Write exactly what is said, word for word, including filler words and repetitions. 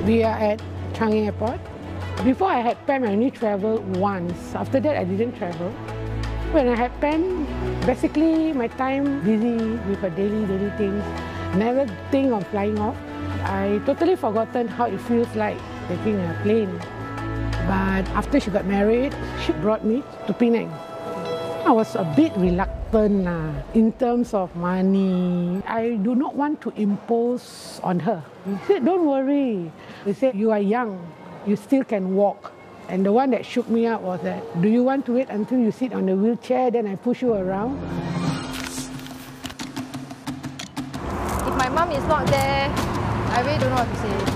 We are at Changi Airport. Before I had Pam, I only travelled once. After that, I didn't travel. When I had Pam, basically my time busy with her daily, daily things. Never think of flying off. I totally forgotten how it feels like taking a plane. But after she got married, she brought me to Penang. I was a bit reluctant uh, in terms of money. I do not want to impose on her. He said, don't worry. He said, you are young, you still can walk. And the one that shook me up was that, do you want to wait until you sit on the wheelchair, then I push you around? If my mum is not there, I really don't know what to say.